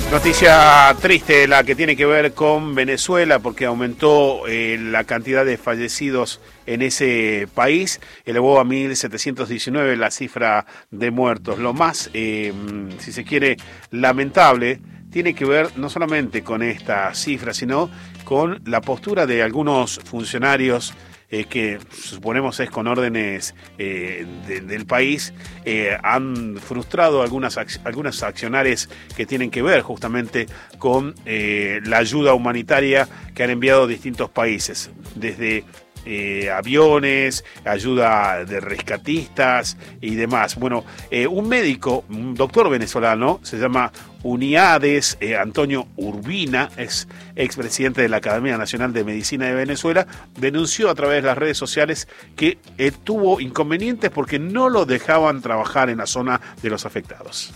Noticia triste la que tiene que ver con Venezuela porque aumentó la cantidad de fallecidos en ese país, elevó a 1.719 la cifra de muertos. Lo más, si se quiere, lamentable tiene que ver no solamente con esta cifra, sino con la postura de algunos funcionarios que suponemos es con órdenes del país, han frustrado algunas acciones que tienen que ver justamente con la ayuda humanitaria que han enviado distintos países, desde aviones, ayuda de rescatistas y demás. Bueno, un médico, un doctor venezolano, se llama Uniades Antonio Urbina, es expresidente de la Academia Nacional de Medicina de Venezuela, denunció a través de las redes sociales que tuvo inconvenientes porque no lo dejaban trabajar en la zona de los afectados.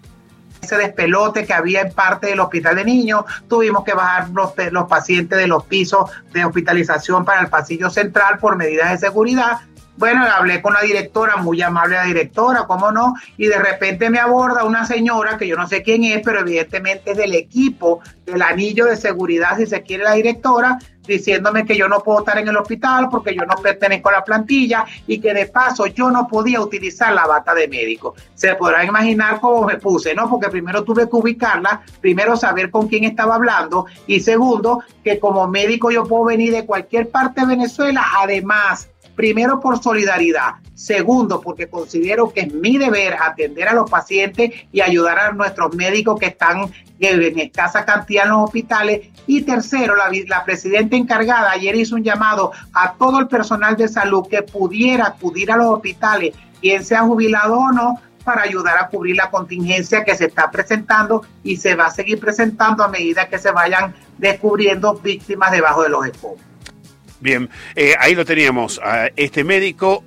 Ese despelote que había en parte del hospital de niños, tuvimos que bajar los pacientes de los pisos de hospitalización para el pasillo central por medidas de seguridad. Bueno, hablé con la directora, muy amable la directora, cómo no, y de repente me aborda una señora que yo no sé quién es, pero evidentemente es del equipo del anillo de seguridad, si se quiere, la directora, diciéndome que yo no puedo estar en el hospital porque yo no pertenezco a la plantilla y que de paso yo no podía utilizar la bata de médico. Se podrán imaginar cómo me puse, ¿no? Porque primero tuve que ubicarla, primero saber con quién estaba hablando y segundo, que como médico yo puedo venir de cualquier parte de Venezuela, además, primero por solidaridad, segundo porque considero que es mi deber atender a los pacientes y ayudar a nuestros médicos que están en escasa cantidad en los hospitales, y tercero, la presidenta encargada ayer hizo un llamado a todo el personal de salud que pudiera acudir a los hospitales, quien sea jubilado o no, para ayudar a cubrir la contingencia que se está presentando y se va a seguir presentando a medida que se vayan descubriendo víctimas debajo de los escombros. Bien, ahí lo teníamos, a este médico,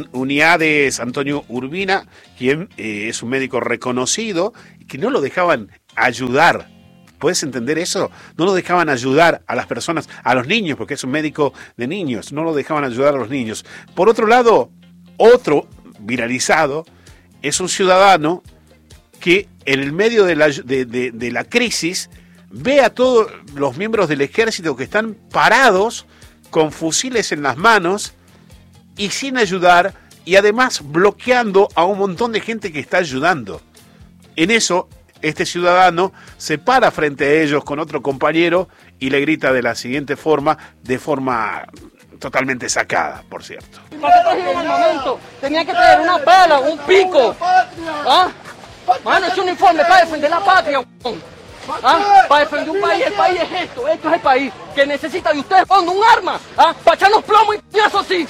Uniades Antonio Urbina, quien es un médico reconocido, que no lo dejaban ayudar. ¿Puedes entender eso? No lo dejaban ayudar a las personas, a los niños, porque es un médico de niños, no lo dejaban ayudar a los niños. Por otro lado, otro viralizado es un ciudadano que en el medio de la crisis ve a todos los miembros del ejército que están parados con fusiles en las manos y sin ayudar, y además bloqueando a un montón de gente que está ayudando. En eso, este ciudadano se para frente a ellos con otro compañero y le grita de la siguiente forma, de forma totalmente sacada, por cierto. ¿Para qué trajeron armamento? Tenía que traer una pala, un pico. ¿Ah? Mano, es un uniforme para defender la patria. ¿Ah? Para defender un país, el país es esto es el país que necesita de ustedes cuando un arma, ¿ah? Para echarnos plomo y eso sí,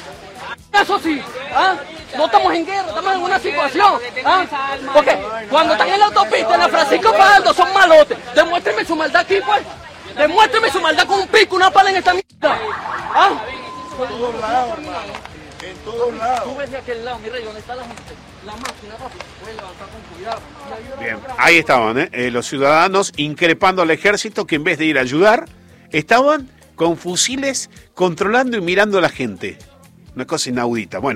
¿ah? No estamos en guerra, estamos en una situación, ¿ah? Porque cuando están en la autopista, en la Francisco Fajardo, son malotes. Demuéstrenme su maldad aquí, pues. Demuéstrenme su maldad con un pico, una pala en esta mierda. ¿Ah? En todos lados, hermano. En todos lados. Tú ves de aquel lado, mi rey, ¿dónde está la gente? La máquina, papi, puedes levantar con cuidado. Bien, ahí estaban, los ciudadanos increpando al ejército que en vez de ir a ayudar, estaban con fusiles controlando y mirando a la gente. Una cosa inaudita. Bueno,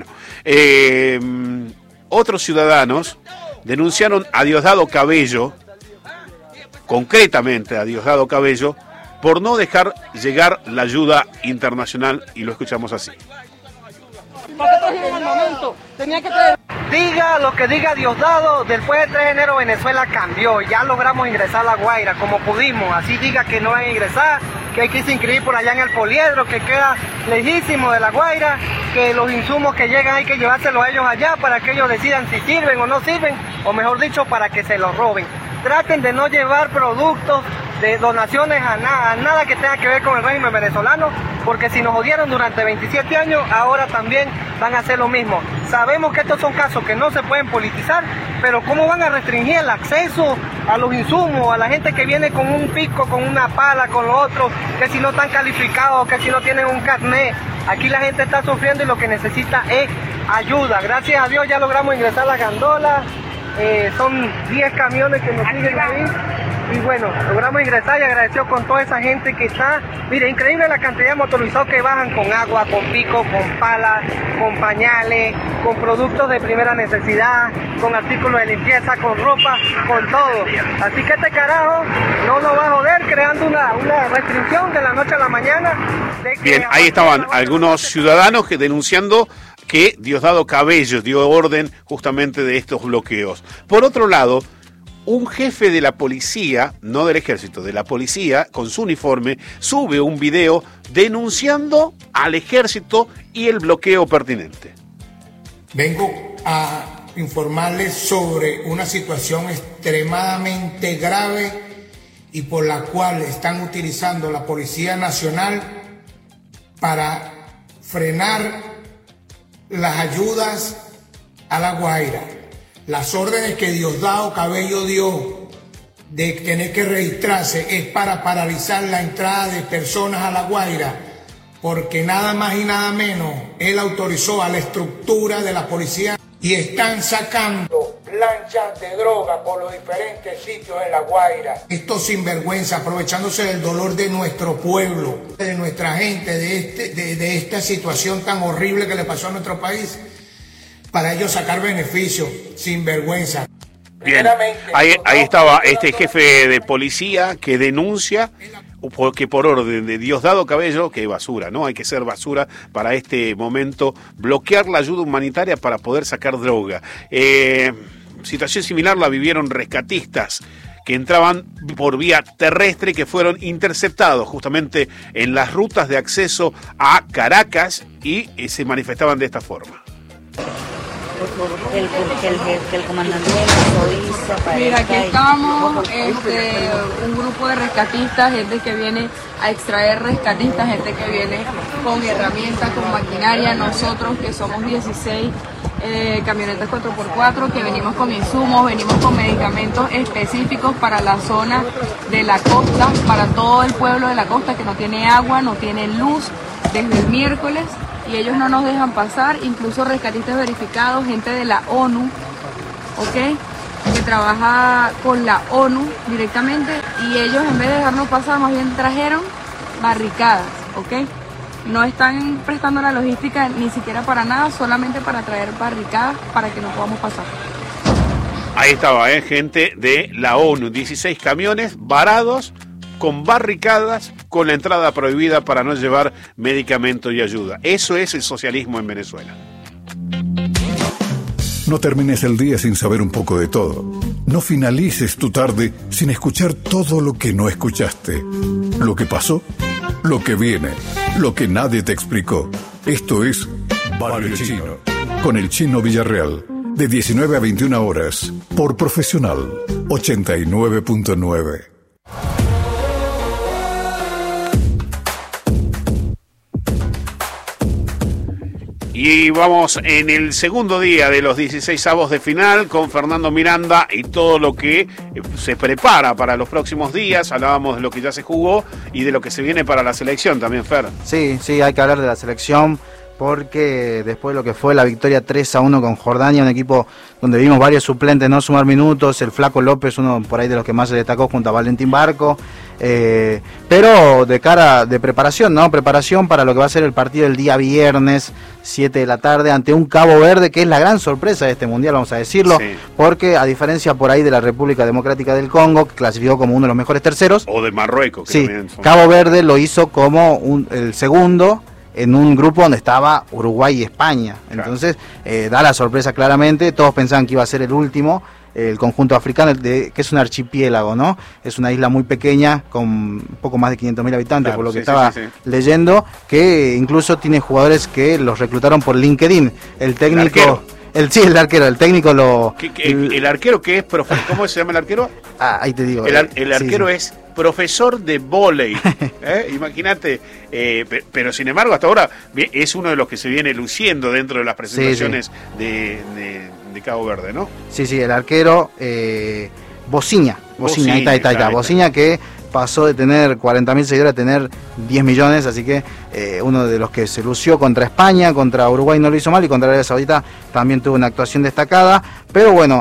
otros ciudadanos denunciaron a Diosdado Cabello, concretamente a Diosdado Cabello, por no dejar llegar la ayuda internacional, y lo escuchamos así. ¿Para qué trajeron armamento? Tenía que traer... Diga lo que diga Diosdado, después del 3 de enero Venezuela cambió, ya logramos ingresar a La Guaira como pudimos, así diga que no van a ingresar, que hay que irse inscribir por allá en el Poliedro, que queda lejísimo de La Guaira, que los insumos que llegan hay que llevárselos a ellos allá para que ellos decidan si sirven o no sirven, o mejor dicho, para que se los roben. Traten de no llevar productos de donaciones a nada que tenga que ver con el régimen venezolano, porque si nos odiaron durante 27 años, ahora también van a hacer lo mismo. Sabemos que estos son casos que no se pueden politizar, pero ¿cómo van a restringir el acceso a los insumos, a la gente que viene con un pico, con una pala, con lo otro, que si no están calificados, que si no tienen un carnet? Aquí la gente está sufriendo y lo que necesita es ayuda. Gracias a Dios ya logramos ingresar a las gandolas. son 10 camiones que nos siguen ahí. Y bueno, logramos ingresar y agradeció con toda esa gente que está. Mire, increíble la cantidad de motorizados que bajan con agua, con pico, con pala, con pañales, con productos de primera necesidad, con artículos de limpieza, con ropa, con todo. Así que este carajo no nos va a joder creando una restricción de la noche a la mañana. Bien, ahí estaban algunos ciudadanos que denunciando que Diosdado Cabello dio orden justamente de estos bloqueos. Por otro lado, un jefe de la policía, no del ejército, de la policía, con su uniforme, sube un video denunciando al ejército y el bloqueo pertinente. Vengo a informarles sobre una situación extremadamente grave y por la cual están utilizando la Policía Nacional para frenar las ayudas a La Guaira. Las órdenes que Diosdado Cabello dio de tener que registrarse es para paralizar la entrada de personas a La Guaira, porque nada más y nada menos él autorizó a la estructura de la policía y están sacando lanchas de droga por los diferentes sitios de La Guaira. Estos sinvergüenza, aprovechándose del dolor de nuestro pueblo, de nuestra gente, de esta situación tan horrible que le pasó a nuestro país, para ellos sacar beneficios, sinvergüenza. Bien, ahí estaba este jefe de policía que denuncia que por orden de Diosdado Cabello, que basura, ¿no? Hay que ser basura para este momento, bloquear la ayuda humanitaria para poder sacar droga. Situación similar la vivieron rescatistas que entraban por vía terrestre, que fueron interceptados justamente en las rutas de acceso a Caracas y se manifestaban de esta forma. El comandante hizo. Mira, aquí estamos, un grupo de rescatistas, gente que viene a extraer rescatistas, gente que viene con herramientas, con maquinaria, nosotros que somos 16 camionetas 4x4 que venimos con insumos, venimos con medicamentos específicos para la zona de la costa, para todo el pueblo de la costa que no tiene agua, no tiene luz desde el miércoles. Y ellos no nos dejan pasar, incluso rescatistas verificados, gente de la ONU, ¿ok? Que trabaja con la ONU directamente, y ellos en vez de dejarnos pasar, más bien trajeron barricadas, ¿ok? No están prestando la logística ni siquiera para nada, solamente para traer barricadas para que no podamos pasar. Ahí estaba, gente de la ONU, 16 camiones varados, con barricadas, con la entrada prohibida para no llevar medicamento y ayuda. Eso es el socialismo en Venezuela. No termines el día sin saber un poco de todo. No finalices tu tarde sin escuchar todo lo que no escuchaste. Lo que pasó, lo que viene, lo que nadie te explicó. Esto es Barrio Chino, con el Chino Villarreal, de 19 a 21 horas, por Profesional 89.9. Y vamos en el segundo día de los 16avos de final con Fernando Miranda y todo lo que se prepara para los próximos días. Hablábamos de lo que ya se jugó y de lo que se viene para la selección también, Fer. Sí, hay que hablar de la selección porque después de lo que fue la victoria 3-1 con Jordania, un equipo donde vimos varios suplentes no sumar minutos, el Flaco López, uno por ahí de los que más se destacó junto a Valentín Barco, pero de cara de preparación, ¿no? Preparación para lo que va a ser el partido del día viernes, 7 de la tarde, ante un Cabo Verde, que es la gran sorpresa de este Mundial, vamos a decirlo, sí. Porque a diferencia por ahí de la República Democrática del Congo, que clasificó como uno de los mejores terceros, o de Marruecos, que sí, también son... Cabo Verde lo hizo como el segundo, en un grupo donde estaba Uruguay y España. Claro. Entonces, da la sorpresa claramente. Todos pensaban que iba a ser el último, el conjunto africano, que es un archipiélago, ¿no? Es una isla muy pequeña, con un poco más de 500.000 habitantes, claro, por lo que estaba leyendo, que incluso tiene jugadores que los reclutaron por LinkedIn. El técnico... El arquero, el técnico lo... ¿El arquero qué es? ¿Cómo se llama el arquero? Ahí te digo. El arquero es profesor de vóley. Imagínate. Pero sin embargo, hasta ahora es uno de los que se viene luciendo dentro de las presentaciones de Cabo Verde, ¿no? Sí, el arquero Bociña, ahí está. Bociña, que pasó de tener 40.000 seguidores a tener 10 millones, así que uno de los que se lució contra España, contra Uruguay no lo hizo mal, y contra Arabia Saudita también tuvo una actuación destacada. Pero bueno,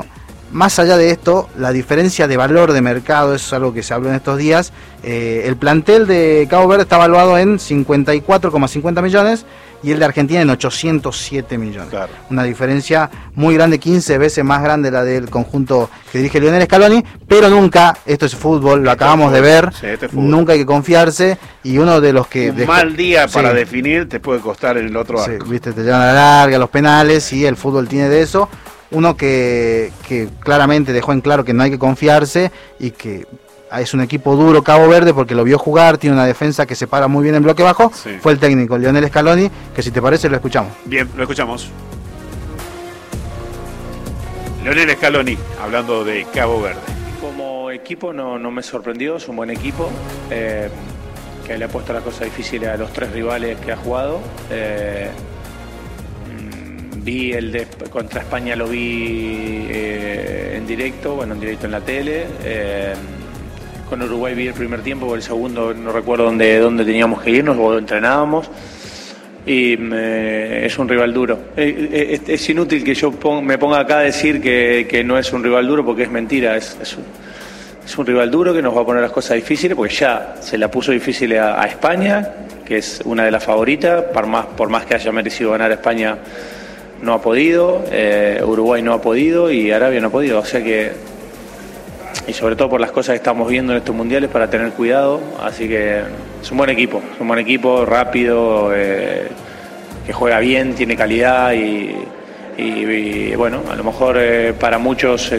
más allá de esto, la diferencia de valor de mercado, eso es algo que se habló en estos días. El plantel de Cabo Verde está evaluado en 54,50 millones y el de Argentina en 807 millones. Claro. Una diferencia muy grande, 15 veces más grande la del conjunto que dirige Lionel Scaloni, pero nunca, esto es fútbol, lo acabamos de ver, nunca hay que confiarse, y uno de los que... Un mal día para definir te puede costar en el otro arco. Sí, viste, te llevan a la larga, los penales, y el fútbol tiene de eso. Uno que claramente dejó en claro que no hay que confiarse y que es un equipo duro Cabo Verde porque lo vio jugar, tiene una defensa que se para muy bien en bloque bajo, fue el técnico Lionel Scaloni, que si te parece lo escuchamos. Bien, lo escuchamos. Lionel Scaloni, hablando de Cabo Verde. Como equipo no me sorprendió, es un buen equipo, que le ha puesto las cosas difíciles a los 3 rivales que ha jugado. Vi el de contra España, lo vi en directo en la tele. Con Uruguay vi el primer tiempo, el segundo no recuerdo dónde teníamos que irnos o entrenábamos. Y es un rival duro. Es inútil que yo me ponga acá a decir que no es un rival duro porque es mentira. Es un rival duro que nos va a poner las cosas difíciles porque ya se la puso difícil a España, que es una de las favoritas, por más que haya merecido ganar España. No ha podido, Uruguay no ha podido y Arabia no ha podido, o sea que, y sobre todo por las cosas que estamos viendo en estos mundiales, para tener cuidado, así que es un buen equipo, rápido, que juega bien, tiene calidad y bueno, a lo mejor para muchos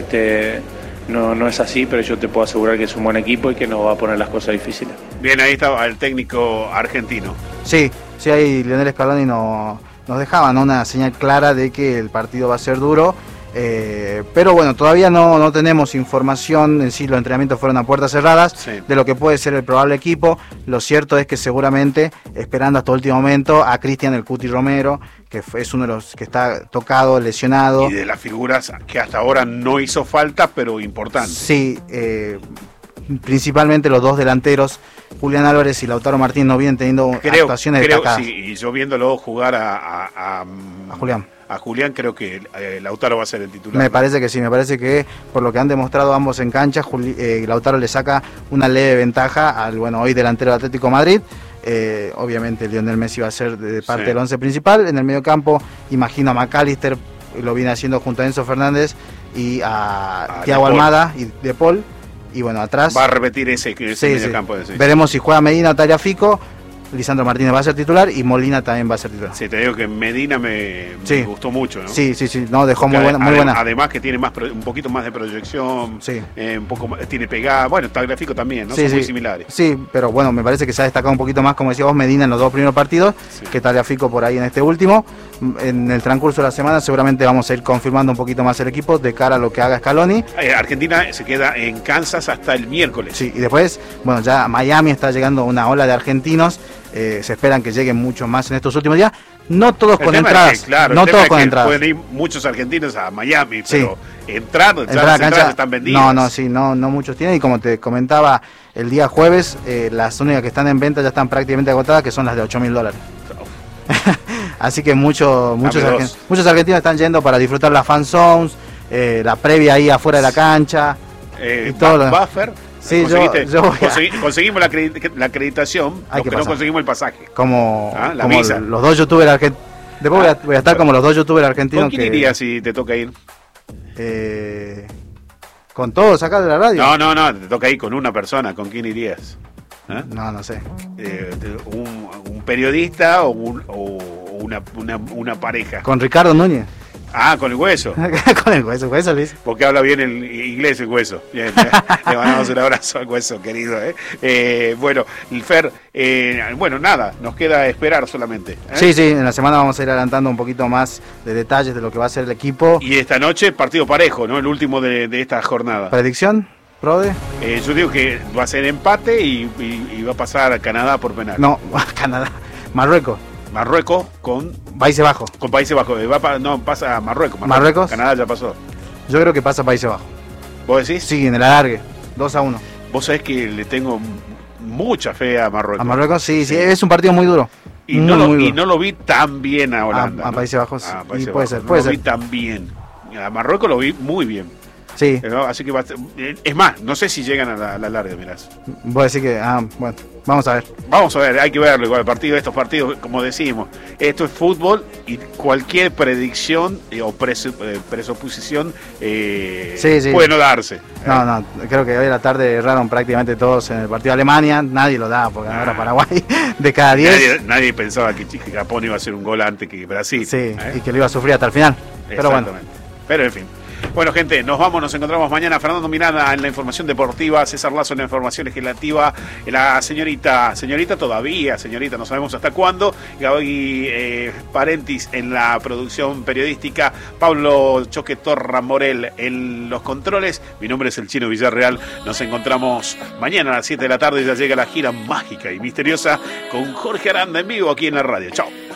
no es así, pero yo te puedo asegurar que es un buen equipo y que nos va a poner las cosas difíciles. Bien, ahí estaba el técnico argentino. Sí, ahí Lionel Scaloni nos dejaban una señal clara de que el partido va a ser duro, pero bueno, todavía no tenemos información en sí, los entrenamientos fueron a puertas cerradas, de lo que puede ser el probable equipo. Lo cierto es que seguramente, esperando hasta el último momento, a Cristian el Cuti Romero, que es uno de los que está tocado, lesionado. Y de las figuras que hasta ahora no hizo falta, pero importante. Sí, principalmente los dos delanteros, Julián Álvarez y Lautaro Martín, no vienen teniendo actuaciones destacadas. Sí, y yo viéndolo jugar a Julián, creo que Lautaro va a ser el titular. Me parece que sí, me parece que por lo que han demostrado ambos en cancha, Lautaro le saca una leve ventaja al hoy delantero del Atlético Madrid. Obviamente Lionel Messi va a ser de parte del once principal. En el medio campo imagino a McAllister, lo viene haciendo junto a Enzo Fernández y a Thiago Almada y De Paul. Y bueno, atrás va a repetir ese medio campo. Veremos si juega Medina o Tagliafico. Lisandro Martínez va a ser titular y Molina también va a ser titular. Sí, te digo que Medina me gustó mucho, ¿no? Sí, no, dejó muy buena. Además que tiene un poquito más de proyección, un poco más, tiene pegada, bueno, Tagliafico también, ¿no? Son muy similares. Sí, pero bueno, me parece que se ha destacado un poquito más, como decía vos, Medina en los 2 primeros partidos, que Tagliafico por ahí en este último. En el transcurso de la semana seguramente vamos a ir confirmando un poquito más el equipo de cara a lo que haga Scaloni. Argentina se queda en Kansas hasta el miércoles. Sí, y después, bueno, ya a Miami está llegando una ola de argentinos. Se esperan que lleguen muchos más en estos últimos días. No todos con entradas. No todos con entradas. Pueden ir muchos argentinos a Miami, pero entrar a la cancha están vendidas. No muchos tienen. Y como te comentaba el día jueves, las únicas que están en venta ya están prácticamente agotadas, que son las de $8.000. Así que muchos argentinos están yendo para disfrutar las fan zones, la previa ahí afuera de la cancha. Y todo Buffer. Sí, conseguimos la acreditación, porque no conseguimos el pasaje. Como los 2 youtubers argentinos. Después voy a estar como los 2 youtubers argentinos. ¿Con quién irías si te toca ir? ¿Con todos acá de la radio? No, te toca ir con una persona. ¿Con quién irías? No sé. ¿Un periodista o una pareja? Con Ricardo Núñez. Con el Hueso. Con el Hueso, Luis. Porque habla bien el inglés el Hueso. Bien, le mandamos un abrazo al Hueso, querido. Bueno, el Fer, nada, nos queda esperar solamente. Sí, en la semana vamos a ir adelantando un poquito más de detalles de lo que va a ser el equipo. Y esta noche, partido parejo, ¿no? El último de esta jornada. ¿Predicción, Prode? Yo digo que va a ser empate y va a pasar a Canadá por penal. No, Canadá. Marruecos con Países Bajos. Con Países Bajos. Pasa a Marruecos. Canadá ya pasó. Yo creo que pasa a Países Bajos. ¿Vos decís? Sí, en el alargue. 2-1. Vos sabés que le tengo mucha fe a Marruecos. A Marruecos, sí, es un partido muy duro. Y no lo vi tan bien a Holanda. A Países Bajos. Puede ser. No lo vi tan bien. A Marruecos lo vi muy bien. Sí. ¿no? Así que es más, no sé si llegan a la larga, mirás. Voy a decir que, bueno, vamos a ver. Vamos a ver, hay que verlo igual, estos partidos, como decimos, esto es fútbol y cualquier predicción o presuposición puede no darse. No, creo que hoy a la tarde erraron prácticamente todos en el partido de Alemania, nadie lo daba porque ahora Paraguay de cada 10. Nadie pensaba que Japón iba a hacer un gol antes que Brasil. Sí, y que lo iba a sufrir hasta el final. Pero bueno. Pero en fin. Bueno, gente, nos encontramos mañana. Fernando Miranda en la información deportiva, César Lazo en la información legislativa, la señorita todavía, no sabemos hasta cuándo, y Parentis en la producción periodística, Pablo Choque Torra Morel en los controles. Mi nombre es el Chino Villarreal. Nos encontramos mañana a las 7 de la tarde. Ya llega la gira mágica y misteriosa con Jorge Aranda en vivo aquí en la radio. Chao.